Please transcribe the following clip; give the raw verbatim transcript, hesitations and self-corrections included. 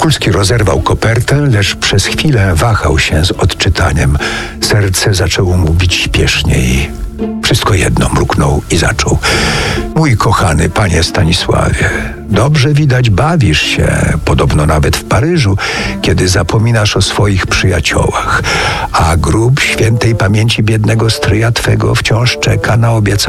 Wokulski rozerwał kopertę, lecz przez chwilę wahał się z odczytaniem. Serce zaczęło mu bić śpieszniej. Wszystko jedno, mruknął i zaczął. Mój kochany panie Stanisławie, dobrze widać bawisz się, podobno nawet w Paryżu, kiedy zapominasz o swoich przyjaciołach, a grób świętej pamięci biednego stryja twego wciąż czeka na obiecane